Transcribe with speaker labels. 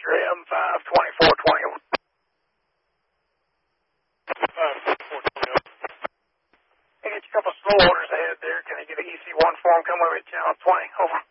Speaker 1: Trim 52420.
Speaker 2: 52420.
Speaker 1: Hey, get you a couple of slow orders ahead there. Can you get an EC1 form? Come over at channel 20. Over.